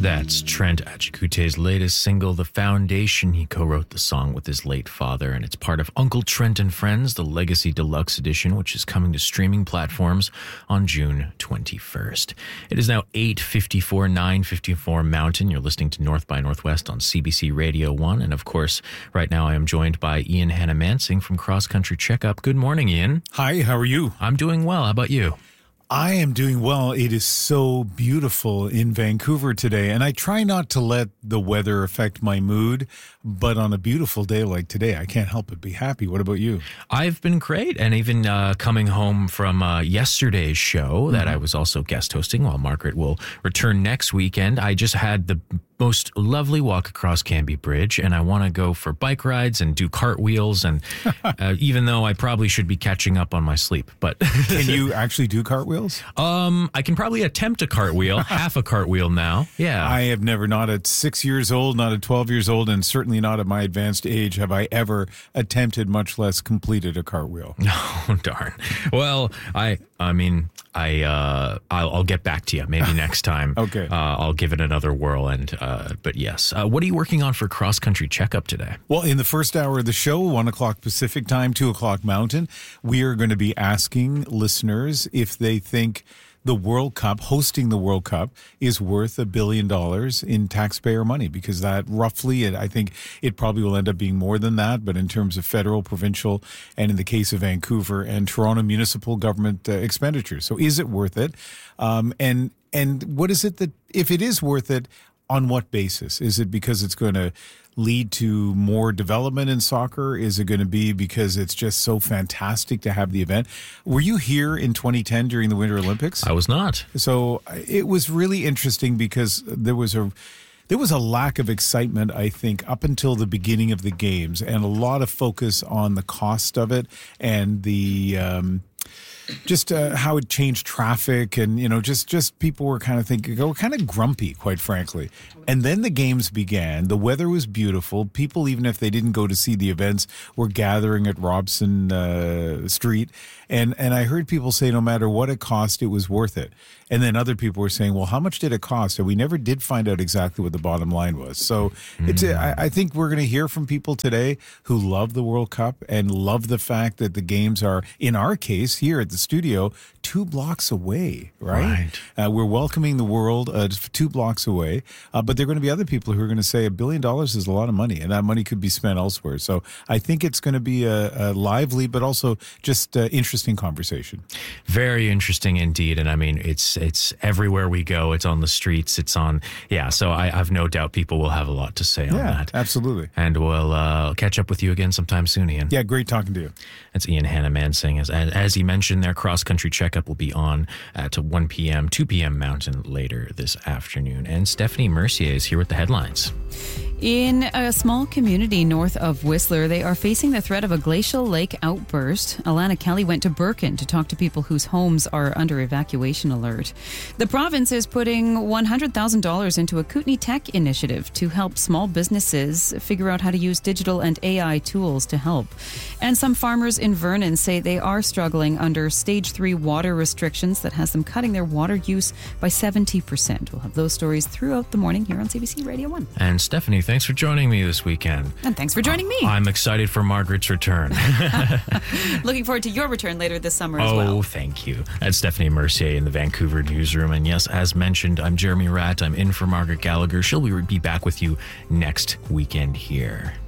That's Trent Achikute's latest single, The Foundation. He co-wrote the song with his late father, and it's part of Uncle Trent and Friends, the Legacy Deluxe Edition, which is coming to streaming platforms on June 21st. It is now 8:54, 9:54 Mountain. You're listening to North by Northwest on CBC Radio 1. And of course, right now I am joined by Ian Hannah-Mansing from Cross Country Checkup. Good morning, Ian. Hi, how are you? I'm doing well. How about you? I am doing well. It is so beautiful in Vancouver today, and I try not to let the weather affect my mood, but on a beautiful day like today, I can't help but be happy. What about you? I've been great, and even coming home from yesterday's show that I was also guest hosting while Margaret will return next weekend. I just had the most lovely walk across Cambie Bridge, and I want to go for bike rides and do cartwheels, and even though I probably should be catching up on my sleep. But Can you actually do cartwheels? I can probably attempt a cartwheel, half a cartwheel now. Yeah. I have never, not at 6 years old, not at 12 years old, and certainly not at my advanced age, have I ever attempted, much less completed a cartwheel. Oh, darn. Well, I'll get back to you maybe next time. Okay. I'll give it another whirl. But yes. What are you working on for Cross Country Checkup today? Well, in the first hour of the show, 1 o'clock Pacific time, 2 o'clock Mountain, we are going to be asking listeners if they think the World Cup, hosting the World Cup, is worth $1 billion in taxpayer money, because that roughly, I think it probably will end up being more than that, but in terms of federal, provincial, and in the case of Vancouver and Toronto municipal government expenditures. So is it worth it? And what is it that, if it is worth it, on what basis? Is it because it's going to lead to more development in soccer? Is it going to be because it's just so fantastic to have the event? Were you here in 2010 during the Winter Olympics? I was not. So it was really interesting because there was a lack of excitement, I think, up until the beginning of the games, and a lot of focus on the cost of it and the how it changed traffic, and just people were kind of thinking, were kind of grumpy, quite frankly. And then the games began. The weather was beautiful. People, even if they didn't go to see the events, were gathering at Robson Street. And I heard people say no matter what it cost, it was worth it. And then other people were saying, well, how much did it cost? And we never did find out exactly what the bottom line was. So I think we're going to hear from people today who love the World Cup and love the fact that the games are, in our case, here at the studio, 2 blocks away, right? We're welcoming the world 2 blocks away. But there are going to be other people who are going to say $1 billion is a lot of money, and that money could be spent elsewhere. So I think it's going to be a lively but also just interesting conversation. Very interesting indeed. And I mean, it's everywhere we go. It's on the streets. It's on, so I've no doubt people will have a lot to say on that. Absolutely. And we'll catch up with you again sometime soon, Ian. Yeah, great talking to you. That's Ian Hannah-Mansing. As he mentioned, their Cross Country Checkup will be on at 1 p.m., 2 p.m. Mountain later this afternoon. And Stephanie Mercier is here with the headlines. In a small community north of Whistler, they are facing the threat of a glacial lake outburst. Alana Kelly went to Birkin to talk to people whose homes are under evacuation alert. The province is putting $100,000 into a Kootenay Tech initiative to help small businesses figure out how to use digital and AI tools to help. And some farmers in Vernon say they are struggling under Stage 3 water restrictions that has them cutting their water use by 70%. We'll have those stories throughout the morning here on CBC Radio 1. And Stephanie, thanks for joining me this weekend. And thanks for joining me. I'm excited for Margaret's return. Looking forward to your return later this summer as well. Oh, thank you. That's Stephanie Mercier in the Vancouver newsroom. And yes, as mentioned, I'm Jeremy Ratt. I'm in for Margaret Gallagher. She'll be back with you next weekend here.